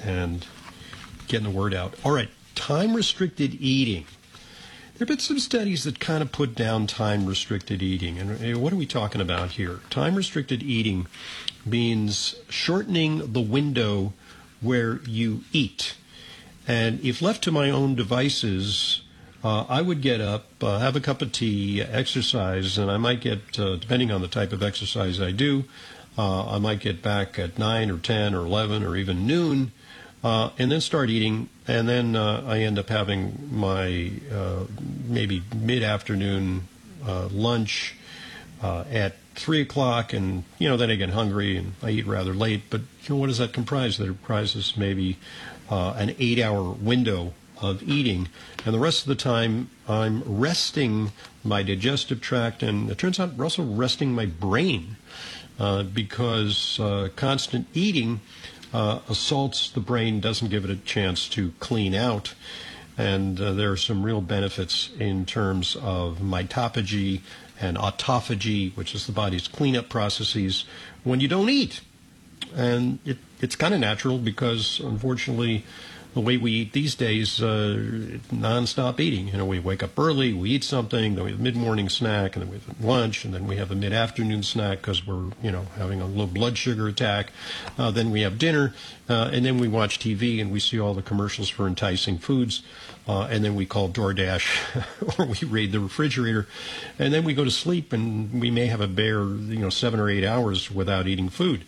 and getting the word out. All right, time-restricted eating. There have been some studies that kind of put down time-restricted eating. And what are we talking about here? Time-restricted eating means shortening the window where you eat. And if left to my own devices, I would get up, have a cup of tea, exercise, and I might get, depending on the type of exercise I do, I might get back at 9 or 10 or 11 or even noon, and then start eating, and then I end up having my maybe mid-afternoon lunch at 3 o'clock, and, then I get hungry and I eat rather late. But, what does that comprise? That comprises maybe an 8-hour window of eating, and the rest of the time I'm resting my digestive tract, and it turns out we're also resting my brain because constant eating assaults the brain, doesn't give it a chance to clean out, and there are some real benefits in terms of mitophagy and autophagy, which is the body's cleanup processes, when you don't eat. And it's kind of natural because, unfortunately, the way we eat these days, nonstop eating. We wake up early, we eat something, then we have a mid-morning snack, and then we have lunch, and then we have a mid-afternoon snack because we're, having a low blood sugar attack. Then we have dinner, and then we watch TV and we see all the commercials for enticing foods, and then we call DoorDash or we raid the refrigerator, and then we go to sleep, and we may have a bare, 7 or 8 hours without eating food.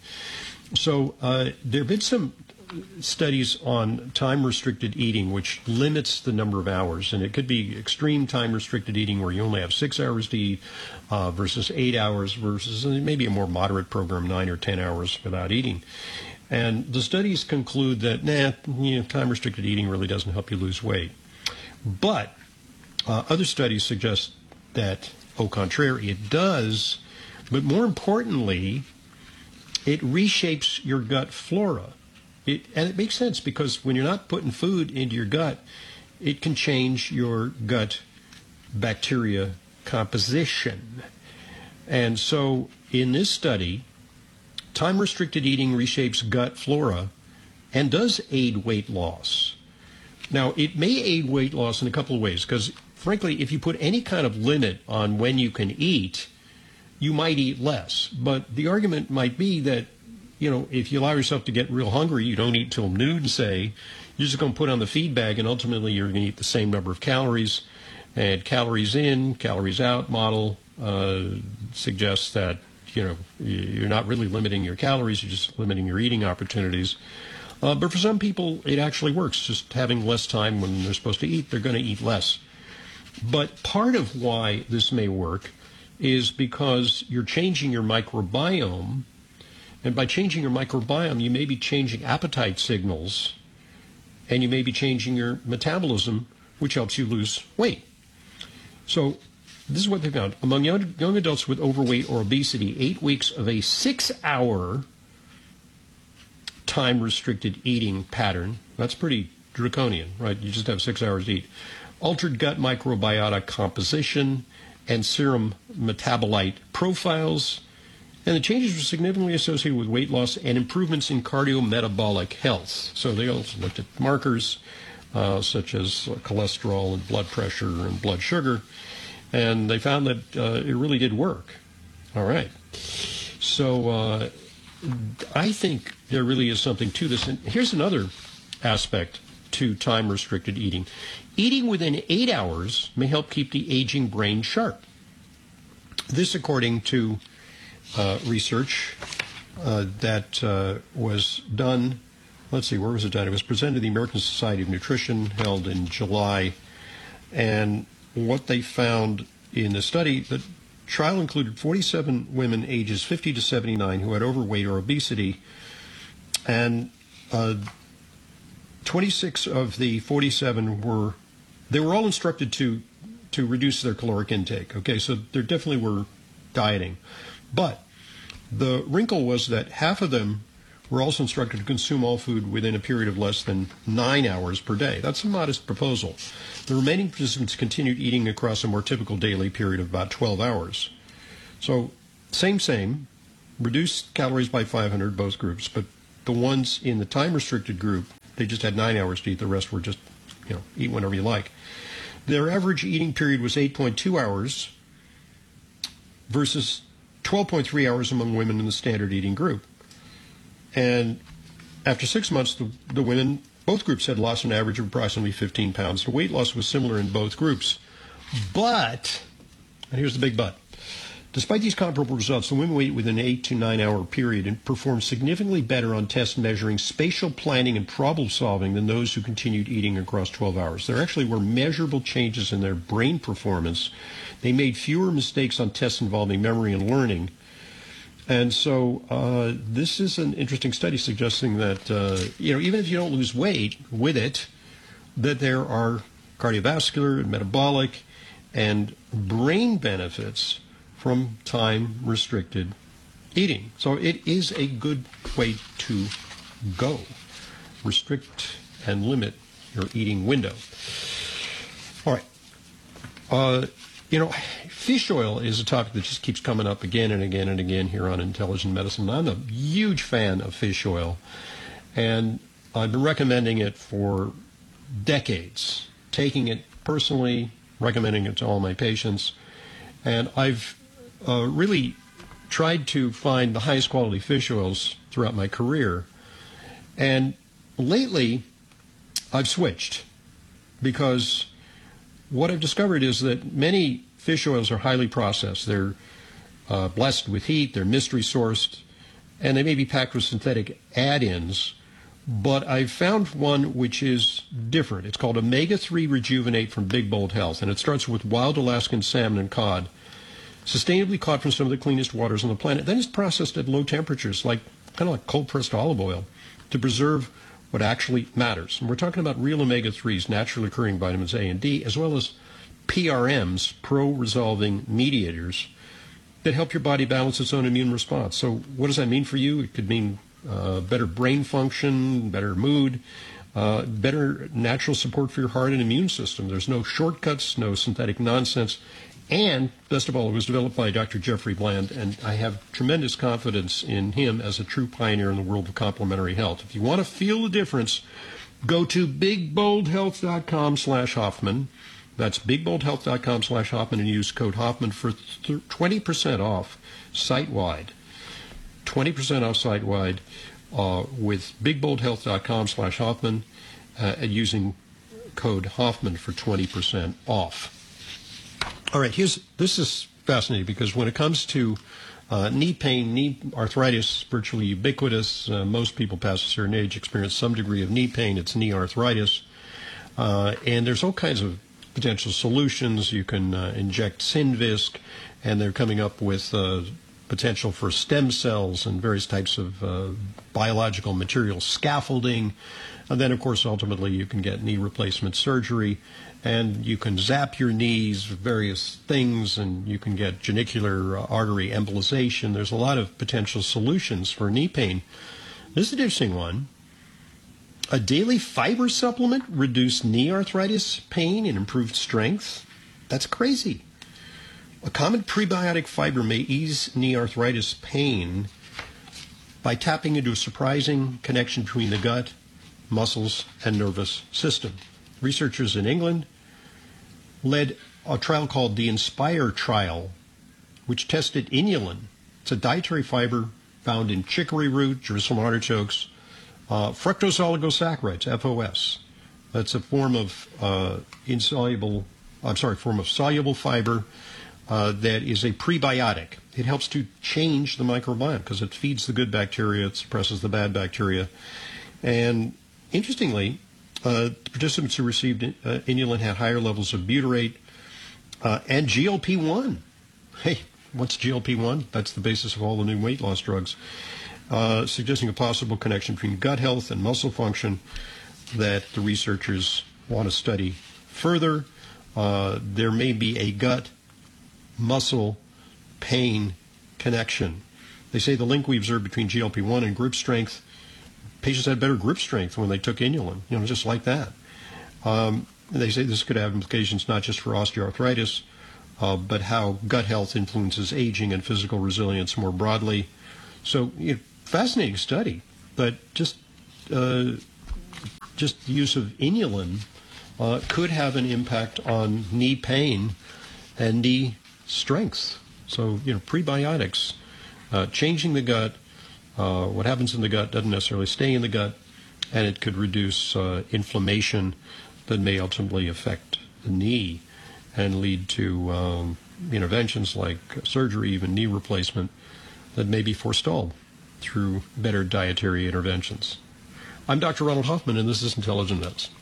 So there have been some studies on time-restricted eating, which limits the number of hours, and it could be extreme time-restricted eating where you only have 6 hours to eat versus 8 hours versus maybe a more moderate program, 9 or 10 hours without eating. And the studies conclude that, time-restricted eating really doesn't help you lose weight. But other studies suggest that, au contraire, it does, but more importantly, it reshapes your gut flora. And it makes sense because when you're not putting food into your gut, it can change your gut bacteria composition. And so in this study, time-restricted eating reshapes gut flora and does aid weight loss. Now, it may aid weight loss in a couple of ways because, frankly, if you put any kind of limit on when you can eat, you might eat less. But the argument might be that, if you allow yourself to get real hungry, you don't eat till noon, say, you're just going to put on the feed bag, and ultimately you're going to eat the same number of calories. And calories in, calories out model suggests that, you're not really limiting your calories, you're just limiting your eating opportunities. But for some people, it actually works. Just having less time when they're supposed to eat, they're going to eat less. But part of why this may work is because you're changing your microbiome. And by changing your microbiome, you may be changing appetite signals, and you may be changing your metabolism, which helps you lose weight. So this is what they found. Among young adults with overweight or obesity, 8 weeks of a 6-hour time-restricted eating pattern, that's pretty draconian, right? You just have 6 hours to eat. Altered gut microbiota composition and serum metabolite profiles. And the changes were significantly associated with weight loss and improvements in cardiometabolic health. So they also looked at markers such as cholesterol and blood pressure and blood sugar, and they found that it really did work. All right. So I think there really is something to this. And here's another aspect to time-restricted eating. Eating within 8 hours may help keep the aging brain sharp. This, according to research that was done, let's see, where was it done? It was presented to the American Society of Nutrition, held in July. And what they found in the study, the trial included 47 women ages 50 to 79 who had overweight or obesity, and 26 of the 47 were all instructed to reduce their caloric intake. Okay, so there definitely were dieting. But the wrinkle was that half of them were also instructed to consume all food within a period of less than 9 hours per day. That's a modest proposal. The remaining participants continued eating across a more typical daily period of about 12 hours. So same, reduced calories by 500, both groups, but the ones in the time-restricted group they just had 9 hours to eat. The rest were just, eat whenever you like. Their average eating period was 8.2 hours versus 12.3 hours among women in the standard eating group. And after 6 months, the women, both groups had lost an average of approximately 15 pounds. The weight loss was similar in both groups. But, and here's the big but, despite these comparable results, the women weighed within an 8 to 9 hour period and performed significantly better on tests measuring spatial planning and problem solving than those who continued eating across 12 hours. There actually were measurable changes in their brain performance. They made fewer mistakes on tests involving memory and learning. And so this is an interesting study suggesting that, even if you don't lose weight with it, that there are cardiovascular and metabolic and brain benefits from time-restricted eating. So it is a good way to go. Restrict and limit your eating window. All right. Fish oil is a topic that just keeps coming up again and again and again here on Intelligent Medicine. I'm a huge fan of fish oil, and I've been recommending it for decades, taking it personally, recommending it to all my patients, and I've really tried to find the highest quality fish oils throughout my career. And lately, I've switched because what I've discovered is that many fish oils are highly processed. They're blessed with heat, they're mystery sourced, and they may be packed with synthetic add-ins. But I've found one which is different. It's called Omega-3 Rejuvenate from Big Bold Health, and it starts with wild Alaskan salmon and cod, sustainably caught from some of the cleanest waters on the planet. Then it's processed at low temperatures, kind of like cold-pressed olive oil, to preserve what actually matters. And we're talking about real omega-3s, naturally occurring vitamins A and D, as well as PRMs, pro-resolving mediators, that help your body balance its own immune response. So what does that mean for you? It could mean better brain function, better mood, better natural support for your heart and immune system. There's no shortcuts, no synthetic nonsense. And, best of all, it was developed by Dr. Jeffrey Bland, and I have tremendous confidence in him as a true pioneer in the world of complementary health. If you want to feel the difference, go to bigboldhealth.com/Hoffman. That's bigboldhealth.com/Hoffman, and use code Hoffman for 20% off site-wide. 20% off site-wide with bigboldhealth.com/Hoffman using code Hoffman for 20% off. All right, this is fascinating because when it comes to knee pain, knee arthritis, virtually ubiquitous. Most people past a certain age experience some degree of knee pain. It's knee arthritis. And there's all kinds of potential solutions. You can inject Synvisc, and they're coming up with potential for stem cells and various types of biological material scaffolding. And then, of course, ultimately you can get knee replacement surgery, and you can zap your knees, various things, and you can get genicular artery embolization. There's a lot of potential solutions for knee pain. This is an interesting one. A daily fiber supplement reduced knee arthritis pain and improved strength? That's crazy. A common prebiotic fiber may ease knee arthritis pain by tapping into a surprising connection between the gut, muscles, and nervous system. Researchers in England led a trial called the INSPIRE trial, which tested inulin. It's a dietary fiber found in chicory root, Jerusalem artichokes, fructose oligosaccharides, FOS. That's a form of soluble fiber that is a prebiotic. It helps to change the microbiome because it feeds the good bacteria, it suppresses the bad bacteria. And interestingly, the participants who received inulin had higher levels of butyrate and GLP-1. Hey, what's GLP-1? That's the basis of all the new weight loss drugs, suggesting a possible connection between gut health and muscle function that the researchers want to study further. There may be a gut-muscle pain connection. They say the link we observed between GLP-1 and grip strength, patients had better grip strength when they took inulin, just like that. They say this could have implications not just for osteoarthritis, but how gut health influences aging and physical resilience more broadly. So, fascinating study, but just just the use of inulin could have an impact on knee pain and knee strength. So, prebiotics, changing the gut, what happens in the gut doesn't necessarily stay in the gut, and it could reduce inflammation that may ultimately affect the knee and lead to interventions like surgery, even knee replacement, that may be forestalled through better dietary interventions. I'm Dr. Ronald Hoffman, and this is Intelligent Medicine.